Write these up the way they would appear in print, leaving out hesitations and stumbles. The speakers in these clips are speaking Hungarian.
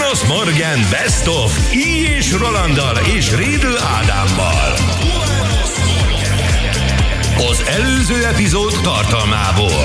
Buenos Morgen Best of I. és Rolanddal és Riedl Ádámmal. Az előző epizód tartalmából.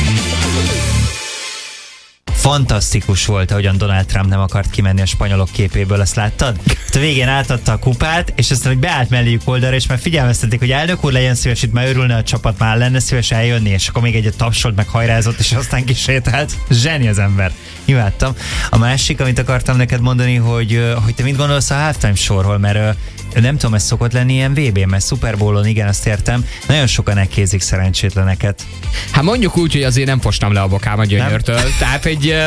Fantasztikus volt, ahogyan Donald Trump nem akart kimenni a spanyolok képéből, azt láttad? A végén átadta a kupát, és aztán, hogy beállt melléjük oldalra, és már figyelmeztették, hogy elnök úr, legyen szíves, itt már örülne a csapat, már lenne szíves eljönni, és akkor még egyet tapsolt, meg hajrázott, és aztán kisétált. Zseni az ember. Imádtam. A másik, amit akartam neked mondani, hogy te mit gondolsz a halftime sorról, mert nem tudom, ez szokott lenni ilyen VB-n, mert Super Bowl-on, igen, azt értem, nagyon sokan elkézik szerencsétleneket. Hát mondjuk úgy, hogy azért nem fostam le a bokám a gyönyörtől, tehát egy...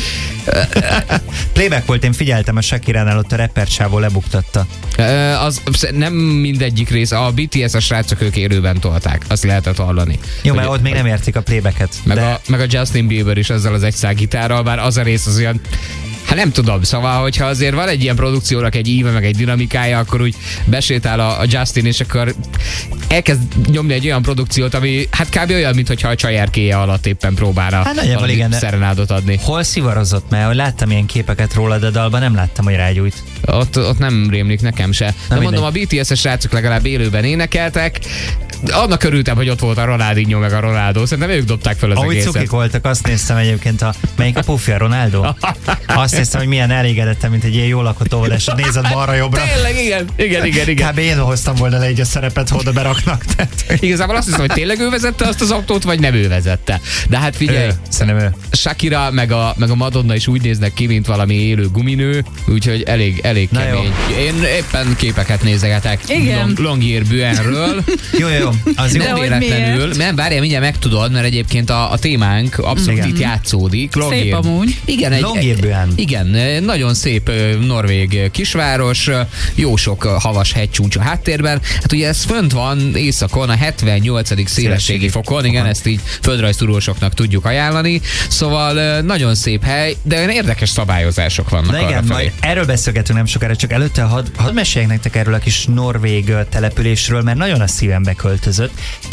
Playback volt, én figyeltem, a Shakiránál ott a rappercsávó lebuktatta. Az nem mindegyik rész, a BTS-es srácok ők élőben tolták, azt lehetett hallani. Jó, mert ott még nem értik a playbacket. Meg a Justin Bieber is ezzel az egyszágitárral, bár az a rész az olyan... Hát nem tudom, szóval, hogyha azért van egy ilyen produkciónak egy íve, meg egy dinamikája, akkor úgy besétál a Justin, és akkor elkezd nyomni egy olyan produkciót, ami hát kb. Olyan, mintha a csaj erkélye alatt éppen próbálna valami szerenádot adni. Hol szivarozott? Mert láttam ilyen képeket róla, de dalban nem láttam, hogy rágyújt. Ott nem rémlik nekem se. De mondom, a BTS-es srácok legalább élőben énekeltek. Annak örültem, hogy ott volt a Ronaldinho meg a Ronaldo. Szerintem ők dobták fel az ahogy egészet. Ahogy cukik voltak, azt néztem egyébként, melyik a pufi, a Ronaldo? Azt néztem, hogy milyen elégedettem, mint egy ilyen jól lakott óvodás. Nézed balra-jobbra. Tényleg, igen. Kb. Én hoztam volna le egy a szerepet, ha oda beraknak. Igazából azt hiszem, hogy tényleg ő vezette azt az autót, vagy nem ő vezette. De hát figyelj, szerintem ő. Shakira meg a Madonna is úgy néznek ki, mint valami élő guminő, úgyhogy elég kemény. Én éppen képeket nézegetek. Longyear Buenről. Jó. Az jó. Nem véletlenül. Nem, várjál, mindjárt megtudod, mert egyébként a témánk abszolút itt játszódik. Szép amúgy. Longyear Buen. Igen, nagyon szép norvég kisváros, jó sok havas hegycsúcs a háttérben. Hát ugye ez fönt van északon, a 78. szélességi fokon, igen, ezt így földrajztudósoknak tudjuk ajánlani. Szóval nagyon szép hely, de olyan érdekes szabályozások vannak. Na igen, majd erről beszélgetünk nem sokára, csak előtte hadd meséljek nektek erről a kis norvég településről, mert nagyon a szívembe költözött.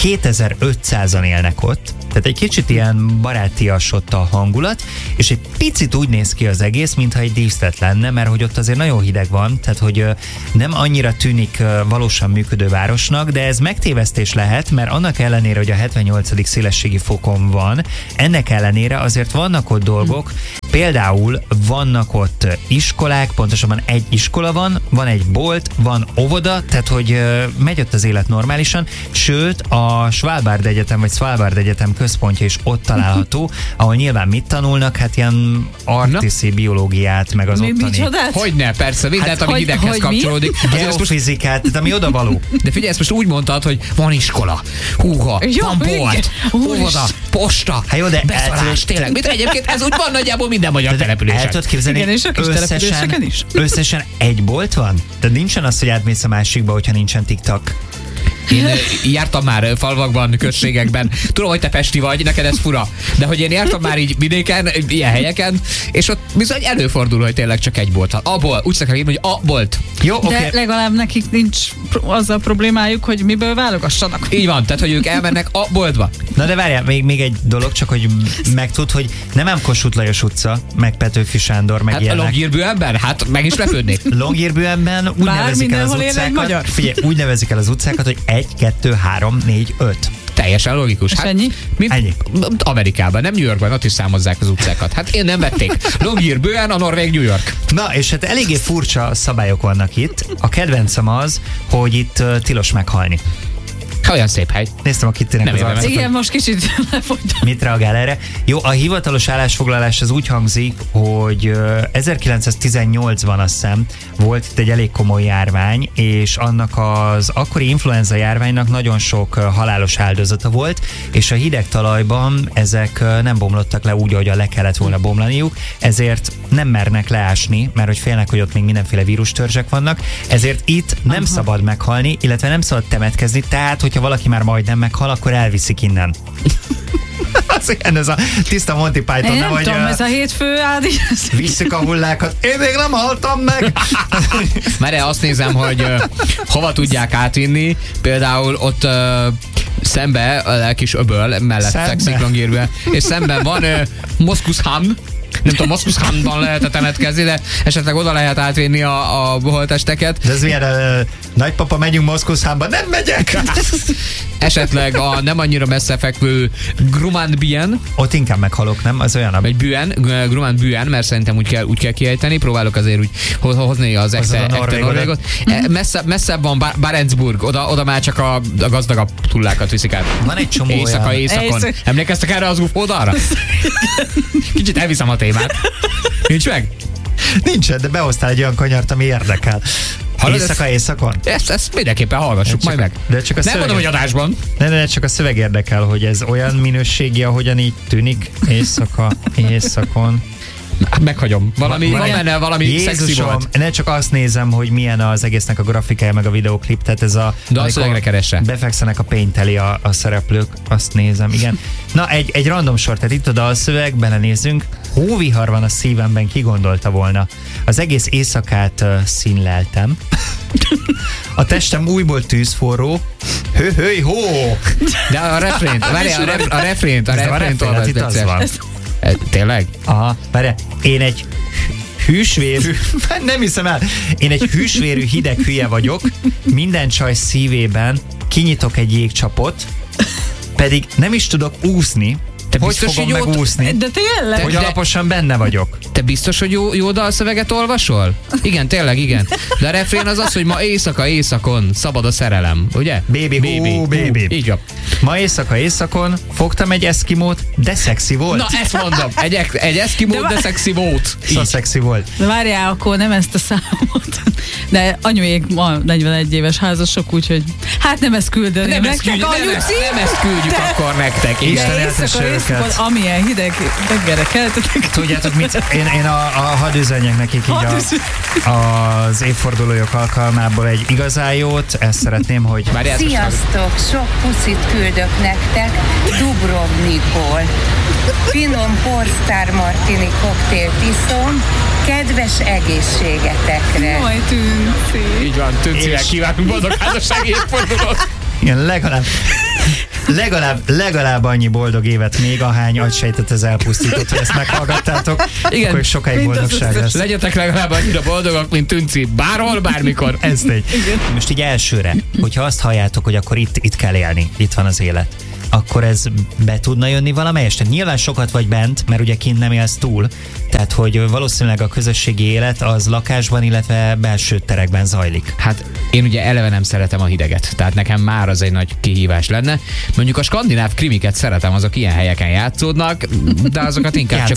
2500-an élnek ott, tehát egy kicsit ilyen barátias ott a hangulat, és egy picit úgy néz ki az egész, mintha egy díszlet lenne, mert hogy ott azért nagyon hideg van, tehát hogy nem annyira tűnik valósan működő városnak, de ez megtévesztés lehet, mert annak ellenére, hogy a 78. szélességi fokon van, ennek ellenére azért vannak ott dolgok, például vannak ott iskolák, pontosabban egy iskola van egy bolt, van óvoda, tehát hogy megy ott az élet normálisan, sőt a Svalbard Egyetem vagy Svalbard Egyetem központja is ott található, ahol nyilván mit tanulnak, hát ilyen artiszi biológiát, meg az ottani. Hogyne, persze, mindent, ami hideghez kapcsolódik. Geofizikát, tehát ami oda való. De figyelj, ezt most úgy mondtad, hogy van iskola, húha, van bolt, óvoda, posta, beszalás, tényleg. Mit egyébként ez úgy van nagyjából minden magyar településen. El tudod képzelni, igen, és a kis településeken is. Összesen egy bolt van? Tehát nincsen az, hogy átmész a másikba, hogyha nincsen TikTok. Én jártam már falvakban, községekben. Tudom, hogy te pesti vagy, neked ez fura. De hogy én jártam már így vidéken, ilyen helyeken, és ott bizony előfordul, hogy tényleg csak egy bolt. Abból, úgy szokták írni, hogy a bolt. Jó, de okay. Legalább nekik nincs azzal problémájuk, hogy miből válogassanak. Így van, tehát hogy ők elmennek a boltba. Na de várjál, még egy dolog, csak hogy megtud, hogy nem Kossuth Lajos utca, meg Petőfi Sándor, meg ilyenek. Hát a Longyear Buenben? Hát meg is lepődnék. Longyear Buenben úgy nevezik el az utcákat. Figyelj, úgy nevezik el az utcákat, hogy 1, 2, 3, 4, 5. Teljesen logikus. Hát, ennyi? Ennyi. Amerikában, nem New Yorkban, ott is számozzák az utcákat. Hát én nem vették. Longyear Buen, a norvég New York. Na, és hát eléggé furcsa szabályok vannak itt. A kedvencem az, hogy itt tilos meghalni. Olyan szép hely. Néztem a Kittynek az arcot. Igen, most kicsit lefogytam. Mit reagál erre? Jó, a hivatalos állásfoglalás az úgy hangzik, hogy 1918-ban azt hiszem volt itt egy elég komoly járvány, és annak az akkori influenza járványnak nagyon sok halálos áldozata volt, és a hideg talajban ezek nem bomlottak le úgy, ahogyan le kellett volna bomlaniuk, ezért nem mernek leásni, mert hogy félnek, hogy ott még mindenféle vírustörzsek vannak, ezért itt nem szabad meghalni, illetve nem szabad temetkezni, tehát hogyha valaki már majdnem meghal, akkor elviszik innen. Az ilyen, ez a tiszta Monty Python. Én nem tudom, ez a hétfő Ádi. Visszük a hullákat. Én még nem haltam meg. Már azt nézem, hogy hova tudják átvinni. Például ott szembe, a kis öböl mellett fekszik Longyear Buen, és szemben van Moszkusham, Nem tudom, Moszkuszkánban lehet temetkezni, de esetleg oda lehet átvinni a holttesteket. De ez milyen, nagypapa, megyünk Moszkuszhánba, nem megyek! Esetleg a nem annyira messze fekvő Grumman-Bien, Ott inkább meghalok, nem? Az olyan, vagy Grumman-Bien, mert szerintem úgy kell kiejteni, próbálok azért úgy hozni az ekte Norvégot. Messzebb van Barentsburg, oda már csak a gazdagabb tullákat viszik át. Van egy csomó Éjszakon. Emlékeztek erre az UFO-dalra? Kicsit elviszem a témát. Nincs meg? Nincsen, de behoztál egy olyan kanyart, ami érdekel. Éjszakon? Ezt mindenképpen hallgassuk majd meg. De csak a nem mondom, hogy adásban. Ne, csak a szöveg érdekel, hogy ez olyan minőségi, ahogyan így tűnik. Éjszakon. Meghagyom. Van benne valami szexi volt. Ne csak azt nézem, hogy milyen az egésznek a grafikája, meg a videoklip, tehát ez a... De a szövegre keresse. Befekszenek a paint elé a szereplők, azt nézem, igen. Na, egy random sor, tehát itt oda a szöveg, belenézzünk. Hóvihar van a szívemben, ki gondolta volna. Az egész éjszakát színleltem. A testem újból tűzforró. Hő, hó! De a refrént, várjál, a refrént itt az van. Tényleg? Aha, várjál, én egy hűsvérű, nem hiszem el, én egy hűsvérű hideg hülye vagyok, minden csaj szívében kinyitok egy jégcsapot, pedig nem is tudok úszni. Hogy fogom megúszni? De tényleg? Hogy alaposan benne vagyok. Te biztos, hogy jó dalszöveget olvasol? Igen, tényleg, igen. De a refrén az, hogy ma éjszakon szabad a szerelem, ugye? Baby. Így van. Ma éjszakon fogtam egy eszkimót, de szexi volt. Na, ezt mondom. Egy eszkimót, de szexi volt. Szóval szexi volt. De várjál, akkor nem ezt a számot. De anyuék ma 41 éves házasok, úgyhogy hát nem ezt küldeném. Nem ezt küldjük akkor nektek. Éjszakon, amilyen hideg reggelre keltetek. Tudjátok mit? Én hadd üzenjek nekik így az évfordulójuk alkalmából egy igazán jót. Ezt szeretném, hogy... Sziasztok! Sok puszit küldök nektek Dubrovnikból. Finom Porsztár Martini koktélt iszom, kedves egészségetekre. Majd Tünci. Így van, Tüncivel kívánunk boldog házassági évfordulót. Igen, legalább annyi boldog évet még, ahány agysejtet ez elpusztított, hogy ezt meghallgattátok, igen, akkor sokáig boldogság lesz. Legyetek legalább annyira boldogak, mint Tünci, bárhol, bármikor. Ez tény. Most így elsőre, hogyha azt halljátok, hogy akkor itt kell élni, itt van az élet, akkor ez be tudna jönni valamelyest? Tehát nyilván sokat vagy bent, mert ugye kint nem élsz túl, tehát hogy valószínűleg a közösségi élet az lakásban, illetve belső terekben zajlik. Hát én ugye eleve nem szeretem a hideget, tehát nekem már az egy nagy kihívás lenne. Mondjuk a skandináv krimiket szeretem, azok ilyen helyeken játszódnak, de azokat inkább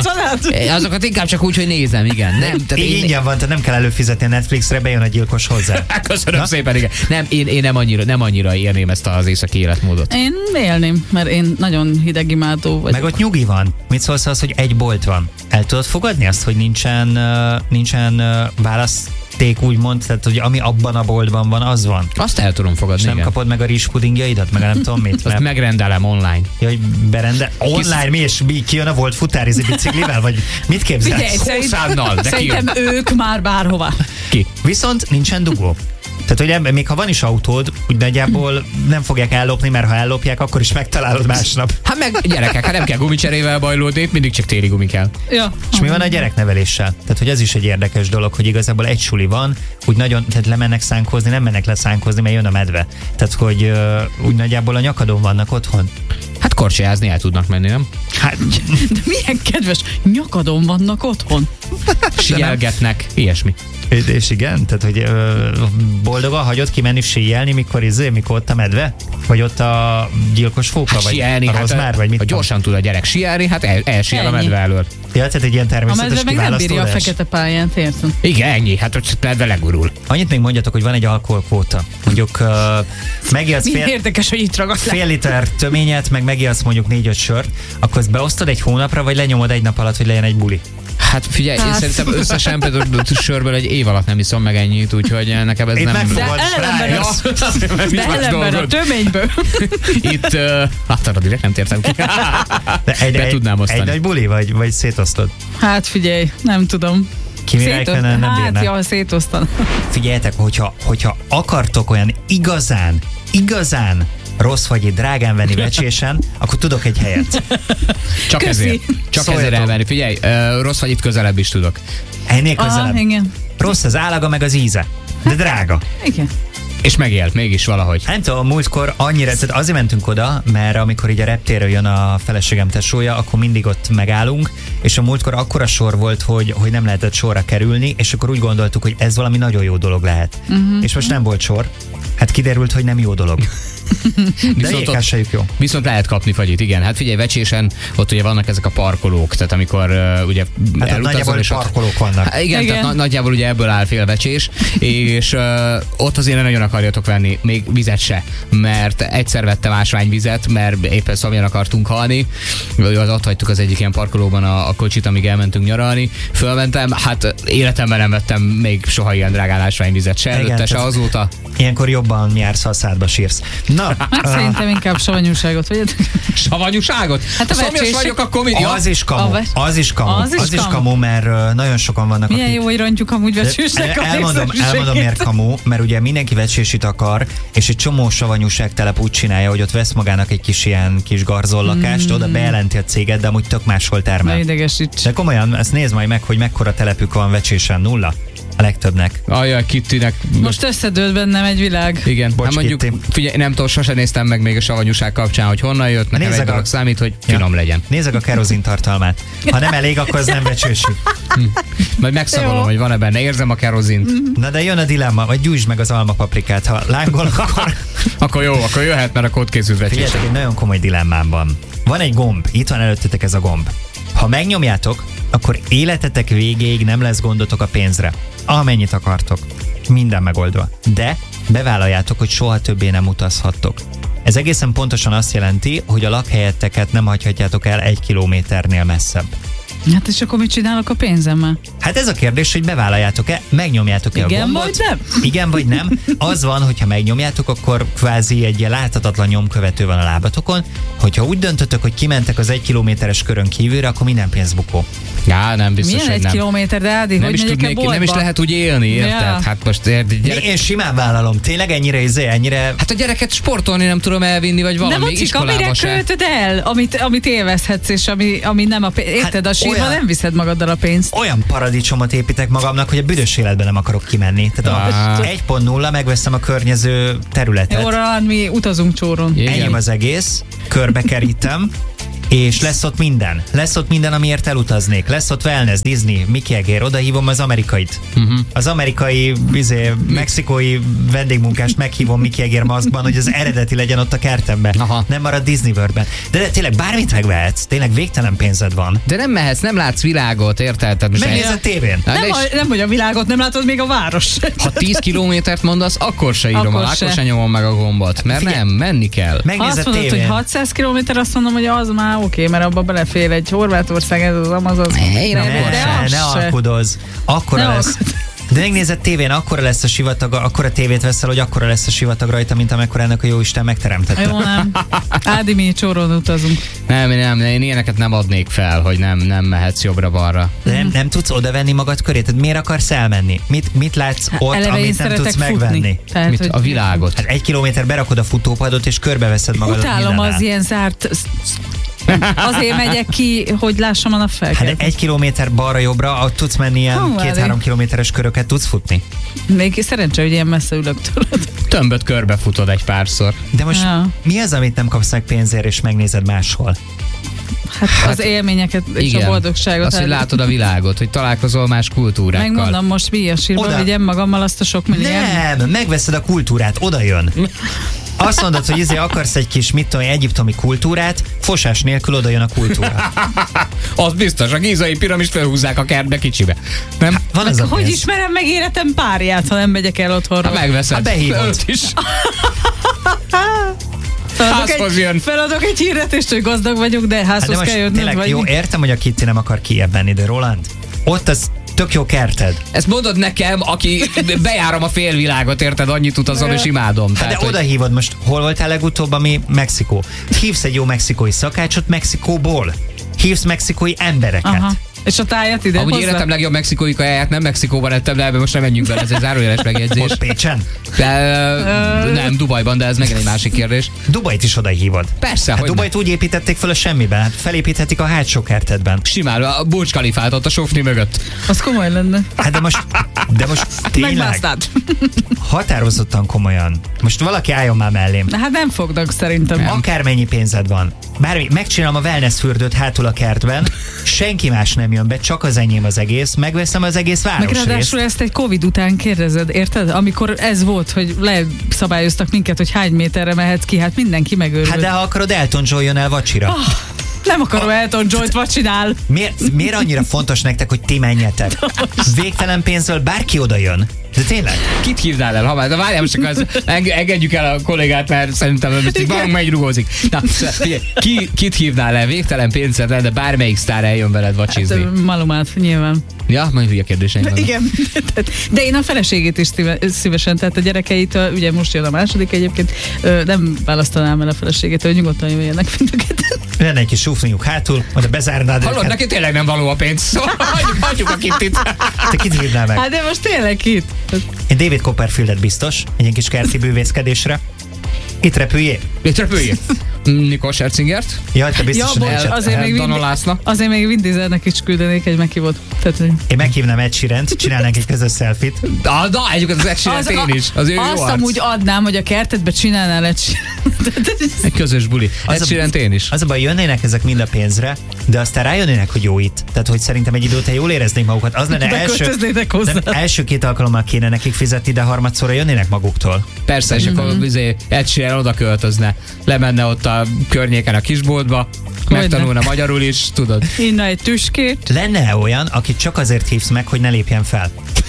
csak úgy, hogy nézem, igen. Nem, tehát ingyen van, tehát nem kell előfizetni a Netflixre, bejön a gyilkos hozzá. Köszönöm szépen, igen. Nem, én nem annyira élném ezt az északi életmódot. Én élném, mert én nagyon hidegimádó vagyok. Meg ott nyugi van. Mit szólsz az, hogy egy bolt van? El tudod fogadni azt, hogy nincsen választék, úgymond, tehát hogy ami abban a boltban van, az van? Azt el tudom fogadni, és nem igen. Kapod meg a rizspudingjaidat, meg nem tudom mit? Azt megrendelem online. Ja, hogy online mi, és kijön a Volt futár biciklivel, vagy mit képzelsz? Szerintem ők már bárhova. Ki? Viszont nincsen dugó. Tehát, hogy még ha van is autód, úgy nagyjából nem fogják ellopni, mert ha ellopják, akkor is megtalálod másnap. Hát meg gyerekek, hát nem kell gumicserével bajlódni, itt mindig csak téli gumi kell. Ja. És mi van a gyerekneveléssel? Tehát, hogy ez is egy érdekes dolog, hogy igazából egy suli van, úgy nagyon, tehát lemennek szánkozni, nem mennek leszánkozni, mert jön a medve. Tehát, hogy úgy nagyjából a nyakadon vannak otthon. Hát korcsolyázni el tudnak menni, nem? Hát, de milyen kedves, nyakadon vannak otthon. Síelgetnek, ilyesmi. És igen, tehát hogy boldogan hagyod kimenni síelni, mikor ott a medve? Vagy ott a gyilkos fóka? Hát vagy síelni, a rozmár? Vagy mit? Ha gyorsan tud a gyerek síelni, hát elsiel a medve elől. Ja, tehát egy ilyen természetes kiválasztódás. A medve meg nem bírja a fekete pályát, értem? Igen, ennyi, hát ott medve legurul. Annyit még mondjatok, hogy van egy alkoholkvóta. Mondjuk megélsz érdekes, hogy itt ragadt fél liter töményet, meg megélsz mondjuk 4-5 sört, akkor ezt beosztod egy hónapra, vagy lenyomod egy nap alatt, hogy legyen egy buli? Hát figyelj, én szerintem összesen például sörből egy év alatt nem iszom meg ennyit, úgyhogy nekem ez itt nem... De ellenben a töményből. Itt, hát arra direkt nem tértem ki. Be tudnám osztani. Egy nagy buli, vagy szétosztod? Hát figyelj, nem tudom. Ki mivel nem bírná? Hát, ja, szétosztanak. Figyeljetek, hogyha akartok olyan igazán rossz vagy itt drágán venni vecsésen, akkor tudok egy helyet. Csak Köszi. ezért. Csak Szóljatok. ezért elvenni. Figyelj, rossz vagy itt közelebb is tudok. Ennél közelebb. igen. Rossz az állaga, meg az íze. De drága. Igen. És megélt mégis valahogy. Nem tudom, múltkor annyira, tehát azért mentünk oda, mert amikor így a reptérről jön a feleségem tesója, akkor mindig ott megállunk, és a múltkor akkora sor volt, hogy nem lehetett sorra kerülni, és akkor úgy gondoltuk, hogy ez valami nagyon jó dolog lehet. És most nem volt sor. Hát kiderült, hogy nem jó dolog. De ékássájuk jó. Viszont lehet kapni fagyit, igen. Hát figyelj, Vecsésen ott ugye vannak ezek a parkolók, tehát amikor ugye Hát ott nagyjából és ott- parkolók vannak. Hát igen, Igen. tehát nagyjából ugye ebből áll fél Vecsés, és ott azért nagyon akarjatok venni, még vizet se, mert egyszer vettem ásványvizet, mert éppen szomjan akartunk halni, ott hagytuk az egyik ilyen parkolóban a kocsit, amíg elmentünk nyaralni, fölmentem, hát életemben nem vettem még soha ilyen drágán ásványvizet se, Igen, előtte se tehát- azóta. Ilyenkor jobban jársz, ha a szádba sírsz. Na, Hát szerintem inkább savanyúságot, vagy? Savanyúságot? Hát a Szomjas vecsések- vagyok, akkor mi? az is kamu, A az is kamu, Az is az is kamu. kamu, mert nagyon sokan vannak, Milyen akik... jó, hogy rontjuk amúgy vecsősnek a Elmondom népszerűségét. miért kamu, mert ugye mindenki vecsésit akar, és egy csomó savanyúság telep úgy csinálja, hogy ott vesz magának egy kis ilyen kis garzollakást, oda bejelenti a céget, de amúgy tök máshol Ne termel. idegesíts. De komolyan, ezt nézd majd meg, hogy mekkora telepük van vecsésen, 0. A legtöbbnek. Ajaj, Kittinek. Most összedőlt bennem egy világ. Igen, Bocs, hát mondjuk, Kitty. figyelj, nem tudom, sosem néztem meg még a savanyúság kapcsán, hogy honnan jött, nekem Nézzek egy dolog a- számít, hogy finom legyen. Nézzek a kerozin tartalmát. Ha nem elég, akkor az nem vecsősű. Majd megszavalom, Jó. hogy van-e benne, érzem a kerozint. Na de jön a dilemma, vagy gyújtsd meg az almapaprikát, ha lángol, akkor... Akkor jó, akkor jöhet, mert akkor ott készült vecsés. Figyeljetek, egy nagyon komoly dilemmám van. Van egy gomb, itt van előttetek ez a gomb. Ha megnyomjátok, akkor életetek végéig nem lesz gondotok a pénzre. Amennyit akartok. Minden megoldva. De bevállaljátok, hogy soha többé nem utazhattok. Ez egészen pontosan azt jelenti, hogy a lakhelyeteket nem hagyhatjátok el 1 kilométernél messzebb. Hát és akkor mit csinálok a pénzemmel? Hát ez a kérdés, hogy bevállaljátok-e, megnyomjátok-e a Igen gombot? vagy nem? Igen vagy nem. Az van, hogyha megnyomjátok, akkor kvázi egy ilyen láthatatlan nyomkövető van a lábatokon. Hogyha úgy döntötök, hogy kimentek az 1 kilométeres körön kívülre, akkor minden pénzbukó. Já, nem biztos, Milyen hogy egy nem. kilométer, de Ádi, Nem hogy is, megyek tudnék, boltba? nem is lehet úgy élni, érted? Ja. Hát most gyerek... Én simán vállalom. Tényleg ennyire... Hát a gyereket sportolni nem tudom elvinni, vagy De valami mocik, amire iskolába se. költöd el, amit élvezhetsz, és ami nem a pénz. Érted, a sírban olyan- nem viszed magaddal a pénzt. Olyan paradicsomot építek magamnak, hogy a büdös életben nem akarok kimenni. Tehát Á. 1.0 megveszem a környező területet. Jó, Roland, mi utazunk csóron. Igen. Enyém az egész, körbekerítem, és lesz ott minden. Lesz ott minden, amiért elutaznék. Lesz ott wellness, Disney, Mickey Egér, odahívom az amerikait. Az amerikai, mexikói vendégmunkást meghívom Mickey Egér maszkban, hogy az eredeti legyen ott a kertemben. Aha. Nem marad Disney Worldben. De tényleg bármit megvehetsz, tényleg végtelen pénzed van. De nem mehetsz, nem látsz világot, érted? Tehát most Megnézz a tévén. Hát Nem, és- nem, hogy a világot nem látod, még a város. Ha 10 kilométert mondasz, akkor se írom, Akkor akkor se. se nyomom meg a gombot, mert Figyelj. nem, menni kell. Ha Megnézz azt a mondod, hogy tévén. 600 km, azt mondom, hogy az már oké, mert abba belefér egy Horvátország, ez az Amazon. Én akkor Ne, az ne se. alkudozz. Akkora Ne lesz. De megnézed tévén, akkora lesz a sivatag, akkora tévét veszel, hogy akkora lesz a sivatag rajta, mint amikor ennek a jóisten megteremtette. Jó, nem. Ádi, mi csóron utazunk. Nem, én ilyeneket nem adnék fel, hogy nem mehetsz jobbra-balra. De nem tudsz odavenni magad köré? Tehát miért akarsz elmenni? Mit látsz ott, Eleve én amit nem szeretek tudsz megvenni? futni. Tehát, Mit, hogy a világot. Hát 1 kilométer berakod a futópadot, és körbeveszed magadat utálom mindennel. az ilyen zárt... Azért megyek ki, hogy lássam a napfelkelt. Hát 1 kilométer balra-jobbra, ott tudsz menni ilyen Hú, 2-3 elég. kilométeres köröket tudsz futni. Még szerencsé, hogy ilyen messze ülök tőled. Tömböt körbefutod egy párszor. De most Ja. mi az, amit nem kapsz meg pénzért, és megnézed máshol? Hát az élményeket és a boldogságot. Az, hogy látod a világot, hogy találkozol más kultúrákkal. Megmondom most mi a sírban, Oda. vigyem magammal azt a sok milliárd. Nem, megveszed a kultúrát, oda jön. Azt mondod, hogy akarsz egy kis, mit tudom, egyiptomi kultúrát, fosás nélkül oda jön a kultúra. Az biztos, a gízai piramist felhúzzák a kertbe kicsibe. Nem? Van ez a Hogy pénz. ismerem meg életem párját, ha nem megyek el otthonról? Ha megveszed. Ha behívod. Őt is. Feladok házhoz jön. feladok egy hirdetést, hogy gazdag vagyok, de Hát házhoz de most kell jönnöd, tényleg vagy jó, mi? értem, hogy a Kitty nem akar kijebb menni, de Roland, ott az tök jó kerted. Ezt mondod nekem, aki bejárom a félvilágot, érted? Annyit utazom és imádom. Hát de hogy- oda hívod most, hol voltál legutóbb, ami Mexikó. Hívsz egy jó mexikói szakácsot Mexikóból. Hívsz mexikói embereket. Aha. És a tájat ide Amúgy hozzá? életem legjobb mexikói kajáját nem Mexikóban ettem, de ebben most nem menjünk bele, ez egy zárójeles megjegyzés. Ott Pécsen? Nem, Dubajban, de ez megint egy másik kérdés. Dubajt is oda hívod. Persze, Hát hogy Dubajt úgy építették fel a semmiben, hát felépíthetik a hátsó kertedben. simán a Burj Khalifát ott a sofni mögött. Az komoly lenne. Hát de most tényleg Megbásztád. határozottan komolyan. Most valaki álljon már mellém. Hát nem fognak szerintem. Akármennyi pénzed van. Bármi, megcsinálom a wellness fürdőt hátul a kertben, senki más nem jön be, csak az enyém az egész, megveszem az egész Meg városrészt. ráadásul ezt egy Covid után kérdezed, érted? Amikor ez volt, hogy leszabályoztak minket, hogy hány méterre mehetsz ki, hát mindenki megőrült. Hát de ha akarod, Elton John jön el vacsira. Nem akarom Elton John-t, vad csinál? Miért annyira fontos nektek, hogy ti menjetek? Végtelen pénzzel bárki oda jön. De tényleg? Kit hívnál el? De várjál, most csak engedjük el a kollégát, mert szerintem most valami megy rugózik. Na, figyelj, kit hívnál el? Végtelen pénzed, de bármelyik sztár eljön veled vacsizni. Hát, Malumát, nyilván. Ja, majd hülye kérdéseim vannak. Igen. De én a feleségét is szívesen, tehát a gyerekeit, ugye most jön a második egyébként, nem választanám el a feleségét, hogy nyugodtan jöjjenek mind a ketten. Lenne egy kis sufniuk hátul, oda bezárnád Hallod, őket. neki tényleg nem való a pénz. Szóval hagyjuk a kittit. Te kit hívnál meg? Hát de most tényleg itt. Én David Copperfieldet biztos, egy ilyen kis kerti bűvészkedésre. Itt repüljél. Itt repüljél. Nicole Scherzingert. Jaj, te biztos, Ja, hogy bocs, nincs. azért még Dana László. Azért még Vin Dieselnek is küldenék egy meghívót. Tehát, hogy Én meghívnám Ed Sheerant, csinálnánk egy közös selfit. Na, egyébként az Ed én is. Az ő jó azt arc. amúgy adnám, hogy a kertedbe csinálnál egy Egy közös buli. Ed Sheerant én is. Az a baj, jönnének ezek mind a pénzre, de aztán rájönnének, hogy jó itt. Tehát, hogy szerintem egy idő után jól éreznék magukat. Az lenne beköltöznétek hozzá. első 2 alkalommal kéne nekik fizetni, de harmadszorra jönnének maguktól. Persze, és akkor Ed Sheeran oda költözne. Lemenne ott a környéken a kisboltba, megtanulna magyarul is, tudod. Inna egy tüskét. Lenne olyan, akit csak azért hívsz meg, hogy ne lépjen fel.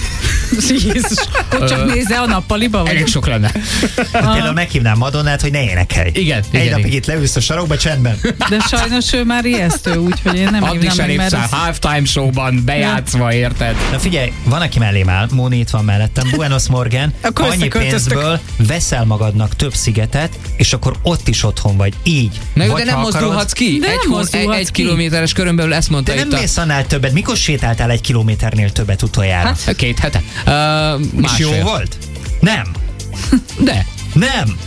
Jézus. Hogy csak nézze a nappaliba, vagy? Elég sok lenne. Például meghívnám Madonnát, hogy ne énekelj. Igen, Egy igen, napig igen. itt leülsz a sarokba csendben. De sajnos ő már ijesztő, úgyhogy én nem Addig hívnám se meg, mert lépsz el halftime showban, bejátszva, érted? Na figyelj, van, aki mellém áll, Móni itt van mellettem, Buenos Morgan, Akkor annyi összeköltöztök. pénzből veszel magadnak több szigetet, és akkor ott is otthon vagy. Így. Na jó, Vagy de nem ha mozdulhatsz ki. De Egy, nem mozdulhatsz egy ki. kilométeres körön belül ezt mondta De nem itt a... mész annál többet. Mikor sétáltál 1 kilométernél többet utoljára? Hát, 2 hete. És jó Másfél. volt? Nem. De. Nem.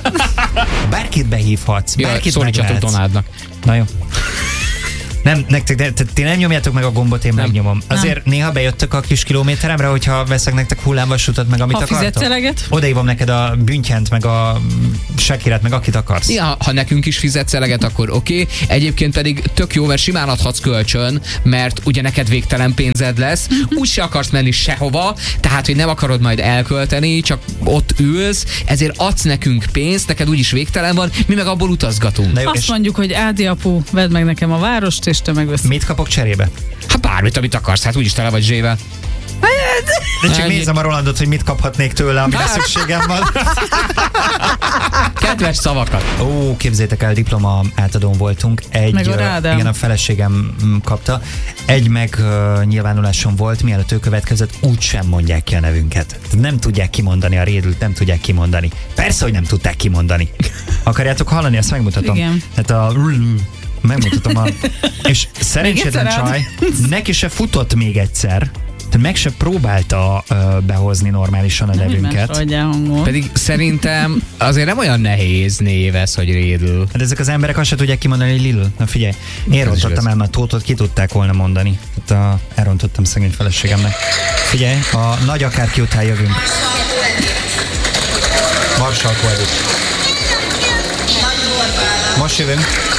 Bárkit behívhatsz, bárkit Szólítsatok megvehetsz. Donádnak. Na jó. Nem, nektek, ti nem nyomjátok meg a gombot, én megnyomom. Azért néha bejöttök a kis kilométeremre, hogyha veszek nektek hullámvasutat, meg amit ha akartok. fizetsz eleget? Odaívom neked a Büntyent, meg a Shakirát, meg akit akarsz. Ja, ha nekünk is fizetsz eleget, akkor oké. Egyébként pedig tök jó, mert simán adhatsz kölcsön, mert ugye neked végtelen pénzed lesz, úgyse akarsz menni sehova, tehát, hogy nem akarod majd elkölteni, csak ott ülsz, ezért adsz nekünk pénzt, neked úgyis végtelen van, mi meg abból utazgatunk. Na jó, Azt és mondjuk, hogy Ádi apu, vedd meg nekem a várost, és te megveszed. mit kapok cserébe? Hát bármit, amit akarsz, hát úgyis tele vagy zsével. De csak Ennyi. nézem a Rolandot, hogy mit kaphatnék tőle, amire szükségem van. Kedves szavakat. Ó, képzétek el, diploma átadón voltunk. Meg a Rádám. Igen, a feleségem kapta. Egy megnyilvánuláson volt, mielőtt ő következett, úgy sem mondják ki a nevünket. Nem tudják kimondani a rédült, nem tudják kimondani. Persze, hogy nem tudták kimondani. Akarjátok hallani? Ezt megmutatom. Igen. Hát megmutatom és szerencsétlen Még egyszer csaj, neki se futott még egyszer, tehát meg se próbálta behozni normálisan a nevünket. Adjál hangol. Pedig szerintem azért nem olyan nehéz név ez, hogy Rédül. Hát ezek az emberek azt se tudják kimondani, hogy Lil. Na figyelj, én rontottam el, mert Tótot ki tudták volna mondani. Hát elrontottam szegény feleségemnek. Figyelj, a nagy akárki után jövünk. Marshall Coedit. Most jövünk.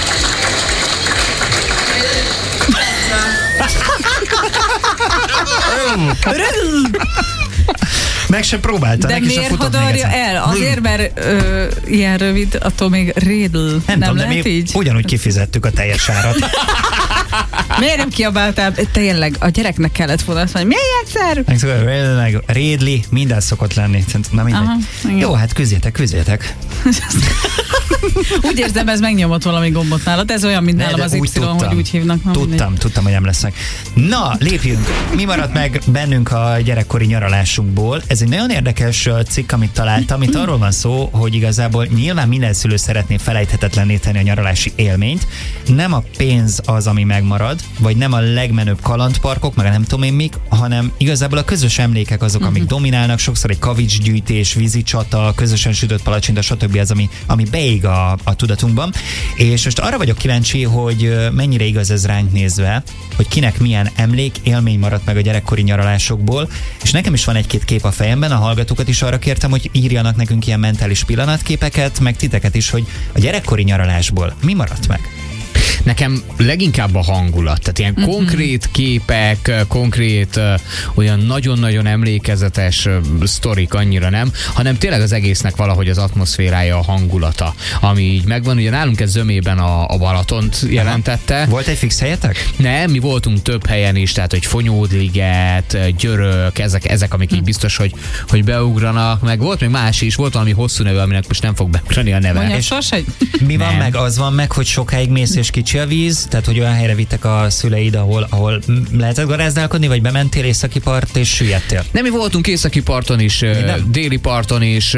Meg se próbálta, De neki se miért futott még hadarja egyszer. el? Azért, mert ilyen rövid, attól még Rédl. Nem tudom, de lehet mi így? ugyanúgy kifizettük a teljes árat. Miért nem kiabáltál? Tényleg, a gyereknek kellett volna azt mondani, még egyszer? Meg Rédli, minden szokott lenni. Na mindegy. Aha, igen. Jó, hát küzdjetek. Úgy érzem, ez megnyomott valami gombot nálad. Ez olyan, mint nálam De az úgy Y, hogy úgy hívnak. Na, mindegy. Tudtam, hogy nem lesznek. Na, lépjünk. Mi maradt meg bennünk a gyerekkori nyaralásunkból? Ez egy nagyon érdekes cikk, amit találtam, amit arról van szó, hogy igazából nyilván minden szülő szeretné felejthetetlenné tenni a nyaralási élményt. Nem a pénz az, ami megvan megmarad, vagy nem a legmenőbb kalandparkok, meg nem tudom én mik, hanem igazából a közös emlékek azok, amik dominálnak, sokszor egy kavicsgyűjtés, vízicsata, közösen sütött palacsinta, stb. Az, ami beég a tudatunkban. És most arra vagyok kíváncsi, hogy mennyire igaz ez ránk nézve, hogy kinek milyen emlék, élmény maradt meg a gyerekkori nyaralásokból, és nekem is van egy-két kép a fejemben, a hallgatókat is arra kértem, hogy írjanak nekünk ilyen mentális pillanatképeket, meg titeket is, hogy a gyerekkori nyaralásból mi maradt meg? Nekem leginkább a hangulat, tehát ilyen konkrét képek, konkrét olyan nagyon-nagyon emlékezetes sztorik annyira nem, hanem tényleg az egésznek valahogy az atmoszférája, a hangulata, ami így megvan. Ugye nálunk ez zömében a Balatont jelentette. Aha. Volt egy fix helyetek? Nem, mi voltunk több helyen is, tehát hogy Fonyódliget, Györök, ezek amik így biztos, hogy beugranak, meg volt még más is, volt valami hosszú neve, aminek most nem fog beugrani a neve. Mondjam, Sorsagy? Mi van meg? Az van meg, hogy sokáig mész és kicsi a víz, tehát hogy olyan helyre vittek a szüleid, ahol lehetett garázdálkodni, vagy bementél északi part és süllyedtél? Nem, mi voltunk északi parton is, déli parton is,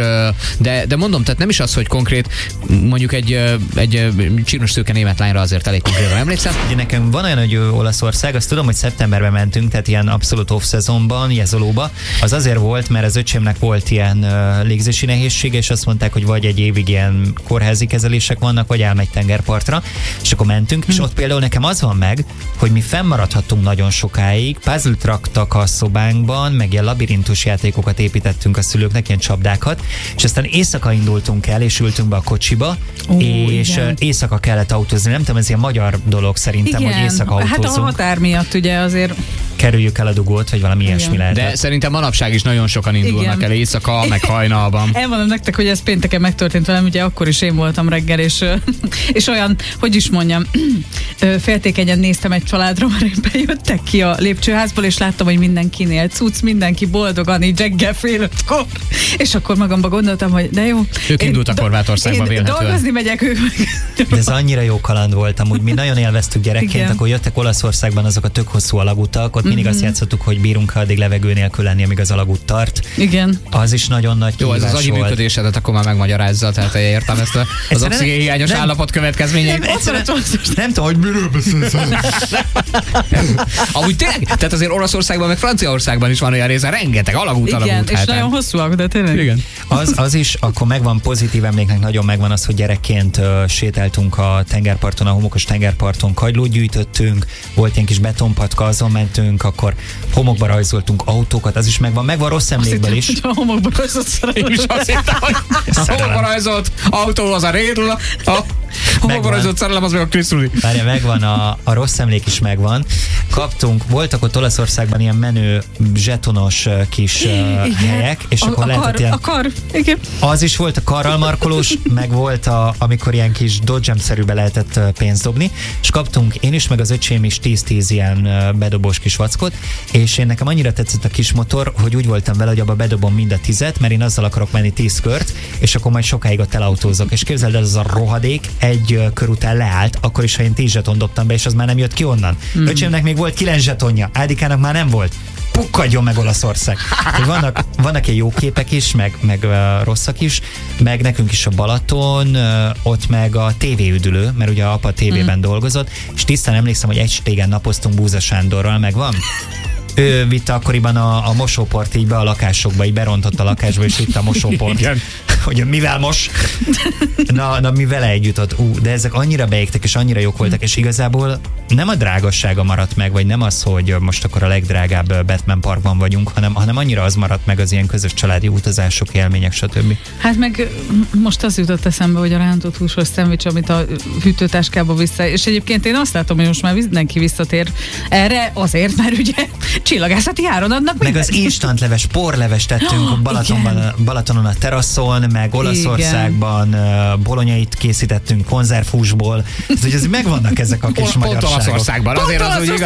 de mondom, tehát nem is az, hogy konkrét, mondjuk egy csínos szőke német lányra azért elég konkrétan emlékszem. Ugye nekem van olyan, hogy Olaszország, azt tudom, hogy szeptemberben mentünk, tehát ilyen abszolút off-szezonban, Jezolóba. Az azért volt, mert az öcsémnek volt ilyen légzési nehézsége, és azt mondták, hogy vagy egy évig ilyen kórházi kezelések vannak, vagy elmegy tengerpartra, és akkor mentünk, és ott például nekem az van meg, hogy mi fennmaradhattunk nagyon sokáig, puzzle-t raktak a szobánkban, meg ilyen labirintus játékokat építettünk a szülőknek, ilyen csapdákat, és aztán éjszaka indultunk el, és ültünk be a kocsiba, és igen. Éjszaka kellett autózni. Nem tudom, ez ilyen magyar dolog szerintem, igen. Hogy éjszaka autózunk. Hát a határ miatt ugye azért kerüljük el a dugót, vagy valami ilyesmi lehet. De szerintem manapság is nagyon sokan indulnak el éjszaka, meg hajnalban. Elmondom nektek, hogy ez pénteken megtörtént velem, ugye akkor is én voltam reggel, és olyan, hogy is mondjam, féltékenyen néztem egy családra, mert bejöttek ki a lépcsőházból, és láttam, hogy mindenkinél cucc, mindenki boldogan, így reggel 4:30-kor, és akkor magamba gondoltam, hogy de jó. Ők indultak Horvátországba vélhetően. Dolgozni megyek, ők meg. De ez annyira jó kaland volt, amúgy mi nagyon élveztük gyerekként, igen. Akkor jöttek Olaszországban azok a tök hosszú alagutak, ott mindig azt játszottuk, hogy bírunk addig levegő nélkül lenni, amíg az alagút tart. Igen. Az is nagyon nagy jó, ez az agyi működésedet akkor már megmagyarázza, tehát értem ezt az oxigénhiányos állapot következményeit. Nem tudom, hogy miről beszélsz. Amúgy tényleg, tehát azért Olaszországban, meg Franciaországban is van olyan része, rengeteg alagút. Igen, és nagyon hosszúak, de tényleg. Igen. Az is, akkor megvan pozitív emléknek, nagyon megvan az, hogy gyerekként sétáltunk a tengerparton, a homokos tengerparton, kagylót gyűjtöttünk, volt ilyen kis betonpatka, azon mentünk, akkor homokba rajzoltunk autókat, az is megvan rossz emlékből is. A homokba rajzolt szerelem. Én is azt hittem, hogy a homokba rajzolt autó az a Rédl, a homokba rajzolt szerelem az meg a Krisztuli. Várja, megvan, a rossz emlék is megvan. Voltak ott Olaszországban ilyen menő zsetonos kis helyek, és akkor lehetett ilyen... A kar, igen. Az is volt a karral markolós, meg volt amikor ilyen kis dodgem-szerűbe lehetett pénzt dobni, és kaptunk én is, meg az öcsém is 10-10 ilyen bedobós kis vackot, és nekem annyira tetszett a kis motor, hogy úgy voltam vele, hogy abba bedobom mind a 10-et, mert én azzal akarok menni 10 kört, és akkor majd sokáig ott elautózok. És képzeld el, az a rohadék egy kör után leállt, akkor is, ha én 10 zseton dobtam be, és az már nem jött ki onnan. Öcsémnek még volt 9 zsetonja, Ádikának már nem volt. Pukkadjon meg Olaszország. Vannak ilyen jó képek is, meg rosszak is, meg nekünk is a Balaton, ott meg a tévéüdülő, mert ugye apa tévében dolgozott, és tisztán emlékszem, hogy egy stégen napoztunk Búza Sándorral, megvan? Ő vitte akkoriban a mosóport így be a lakásokba, így berontott a lakásba, és vitte a mosóport. Hogy mivel mos? Na, mi vele együtt ott. De ezek annyira beégtek, és annyira jók voltak, és igazából nem a drágassága maradt meg, vagy nem az, hogy most akkor a legdrágább Batman Parkban vagyunk, hanem annyira az maradt meg, az ilyen közös családi utazások, élmények, stb. Hát meg most az jutott eszembe, hogy a rántott húsos szendvics, amit a hűtőtáskába vissza, és egyébként én azt látom, hogy most már mindenki visszatér erre azért, mert ugye csillagászati áron adnak meg az instant leves, porleves tettünk Balatonon a teraszon, meg Olaszországban bolonyait készítettünk konzervhúsból. Ez megvannak ezek a kis magyarságok. Olaszországban, azért az úgy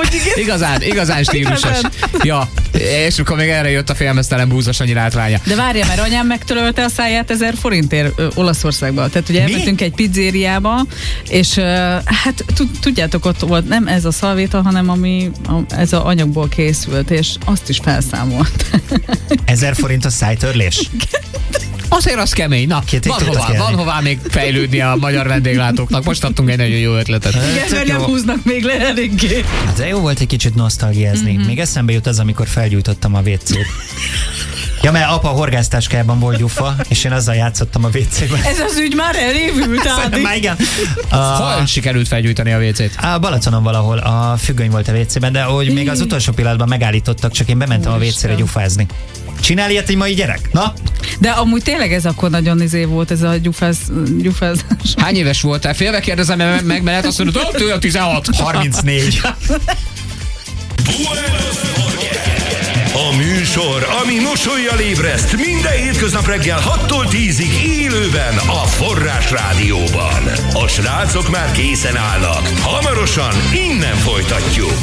igazán stílusos. Ja, és akkor még erre jött a félmeztelen Búza Sanyi látványa. De várja, mert anyám megtörölte a száját 1000 forintért Olaszországba. Tehát ugye elmentünk egy pizzériába, és hát tudjátok, ott volt nem ez a szalvéta, hanem ez a anyagból készült, és azt is felszámolt. 1000 forint a szájtörlés? Azért az kemény. Na, van hová még fejlődni a magyar vendéglátóknak. Most adtunk egy nagyon jó ötletet. Igen, mert nem húznak még le eléggé. Hát de jó volt egy kicsit nosztalgiázni. Még eszembe jut az, amikor felgyújtottam a WC-t. Ja, mert apa horgásztáskájában volt gyufa, és én azzal játszottam a WC-ben. Ez az ügy már elévült, Ádi. Már igen. Hol sikerült felgyújtani a WC-t? A Balatonon valahol, a függöny volt a WC-ben, de hogy még az utolsó pillanatban megállítottak, csak én bementem a WC-re gyufázni. Csinál ilyet egy mai gyerek? Na? De amúgy tényleg ez akkor nagyon volt ez a gyufázás. Hány éves voltál? Félve kérdezem meg, mert azt mondod, hogy ő 16. 34. A műsor, ami mosollyal ébreszt minden hétköznap reggel 6-tól 10-ig élőben a Forrás Rádióban. A srácok már készen állnak. Hamarosan innen folytatjuk.